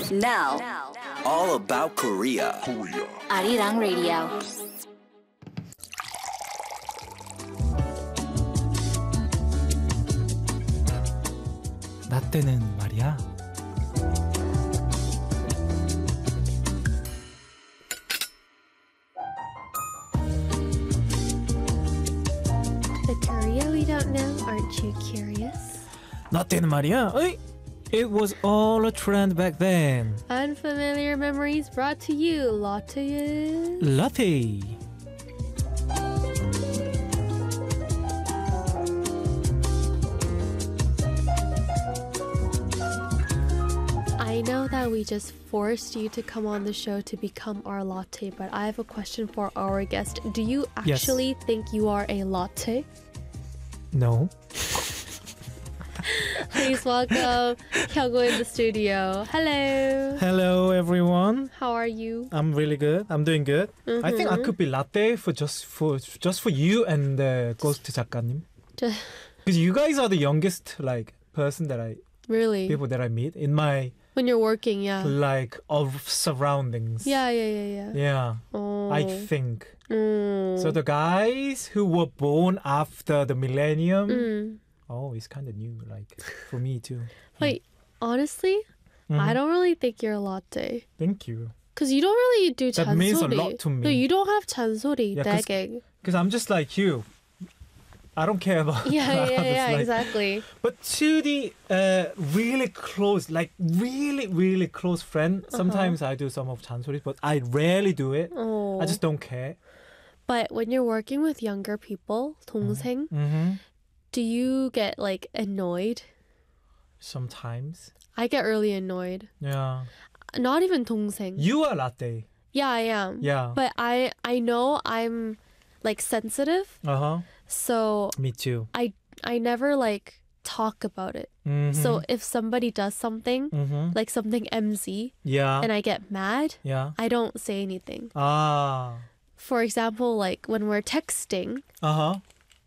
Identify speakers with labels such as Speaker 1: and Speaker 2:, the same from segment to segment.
Speaker 1: Now, all about Korea.
Speaker 2: Arirang Radio.
Speaker 3: 나 때는 말이야.
Speaker 4: The Korea we don't know, aren't you curious?
Speaker 3: 나 때는 말이야. 어이? It was all a trend back then.
Speaker 4: Unfamiliar memories brought to you, Lotte.
Speaker 3: Latte.
Speaker 4: I know that we just forced you to come on the show to become our latte, but I have a question for our guest. Do you
Speaker 3: Yes.
Speaker 4: actually think you are a latte?
Speaker 3: No.
Speaker 4: Please welcome Hyungwoo in the studio. Hello.
Speaker 3: Hello everyone.
Speaker 4: How are you?
Speaker 3: I'm really good. I'm doing good. I think I could be latte for just for you and Ghost 작가님.
Speaker 4: Just-
Speaker 3: Because you guys are the youngest person that
Speaker 4: Really?
Speaker 3: people that I meet in my
Speaker 4: When you're working, yeah.
Speaker 3: of surroundings.
Speaker 4: Yeah, yeah, yeah, yeah.
Speaker 3: Yeah.
Speaker 4: Oh.
Speaker 3: I think.
Speaker 4: Mm.
Speaker 3: So the guys who were born after the millennium,
Speaker 4: Mm.
Speaker 3: it's kind of new, for me too.
Speaker 4: Wait, honestly, I don't really think you're a latte.
Speaker 3: Thank you.
Speaker 4: Because you don't really do 잔소리.
Speaker 3: That means a lot to me.
Speaker 4: No, you don't have 잔소리,
Speaker 3: Yeah, 'cause-
Speaker 4: 되게.
Speaker 3: Because I'm just like you. I don't care about
Speaker 4: Yeah, yeah,
Speaker 3: others,
Speaker 4: yeah, exactly.
Speaker 3: But to the really close, really close friend, sometimes I do some of 잔소리, but I rarely do it.
Speaker 4: Oh.
Speaker 3: I just don't care.
Speaker 4: But when you're working with younger people, 동생,
Speaker 3: Mm-hmm.
Speaker 4: do you get annoyed?
Speaker 3: Sometimes.
Speaker 4: I get really annoyed.
Speaker 3: Yeah.
Speaker 4: Not even 동생.
Speaker 3: You are latte.
Speaker 4: Yeah, I am.
Speaker 3: Yeah.
Speaker 4: But I know I'm sensitive,
Speaker 3: Uh-huh.
Speaker 4: so
Speaker 3: Me too.
Speaker 4: I never talk about it.
Speaker 3: Mm-hmm.
Speaker 4: So if somebody does something,
Speaker 3: Mm-hmm.
Speaker 4: something MZ,
Speaker 3: Yeah.
Speaker 4: and I get mad,
Speaker 3: Yeah.
Speaker 4: I don't say anything.
Speaker 3: Ah.
Speaker 4: For example, when we're texting,
Speaker 3: Uh-huh.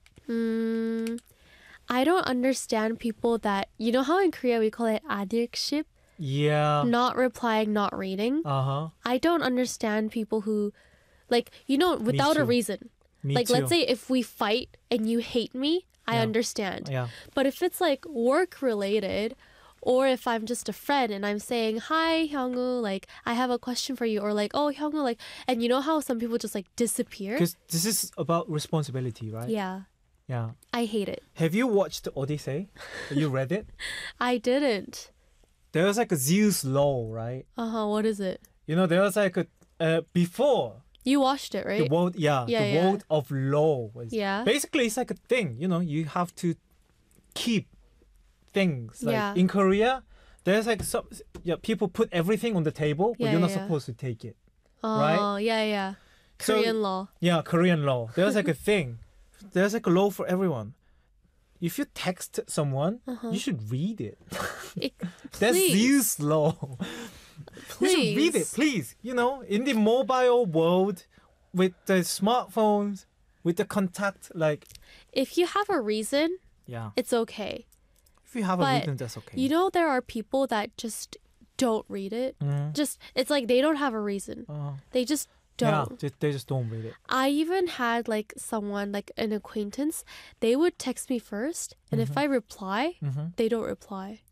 Speaker 4: I don't understand people that, you know how in Korea we call it adirkship?
Speaker 3: Yeah.
Speaker 4: Not replying, not reading.
Speaker 3: Uh-huh.
Speaker 4: I don't understand people who, without a
Speaker 3: too.
Speaker 4: reason.
Speaker 3: Me too.
Speaker 4: Let's say if we fight and you hate me, I
Speaker 3: Yeah.
Speaker 4: understand.
Speaker 3: Yeah.
Speaker 4: But if it's work related, or if I'm just a friend and I'm saying, hi, Hyungwoo, I have a question for you, or oh, Hyungwoo, and you know how some people just disappear?
Speaker 3: Because this is about responsibility, right?
Speaker 4: Yeah,
Speaker 3: Yeah.
Speaker 4: I hate it.
Speaker 3: Have you watched Odyssey? You read it?
Speaker 4: I didn't.
Speaker 3: There's a Zeus law, right?
Speaker 4: What is it?
Speaker 3: There was before
Speaker 4: You watched it, right?
Speaker 3: the world,
Speaker 4: Yeah,
Speaker 3: the
Speaker 4: yeah.
Speaker 3: world of law was
Speaker 4: Yeah.
Speaker 3: basically it's a thing. You have to keep things
Speaker 4: Yeah.
Speaker 3: in Korea. There's some people put everything on the table, but
Speaker 4: Yeah,
Speaker 3: you're not
Speaker 4: yeah.
Speaker 3: supposed to take it.
Speaker 4: Oh,
Speaker 3: right?
Speaker 4: yeah, yeah.
Speaker 3: So-
Speaker 4: Korean law.
Speaker 3: Yeah, Korean law. There's a thing. There's a law for everyone. If you text someone, you should read it. That's
Speaker 4: Please.
Speaker 3: Zeus law. You should read it, please. In the mobile world, with the smartphones, with the contact,
Speaker 4: If you have a reason,
Speaker 3: yeah.
Speaker 4: it's okay.
Speaker 3: If you have a
Speaker 4: But
Speaker 3: reason, that's okay.
Speaker 4: there are people that just don't read it.
Speaker 3: Mhm.
Speaker 4: It's they don't have a reason. They just
Speaker 3: yeah,
Speaker 4: don't.
Speaker 3: they just don't read it.
Speaker 4: I even had someone, an acquaintance, they would text me first, and if I reply, they don't reply.